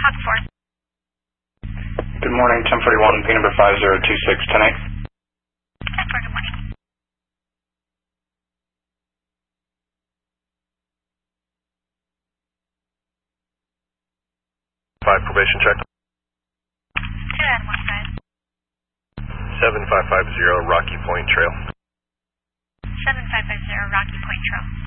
Falcon 4. Good morning, 1041, P number 5026, 10-8. 10-4, good morning. 5 probation check. 2 Adam 15. 7550 Rocky Point Trail. 7550 Rocky Point Trail.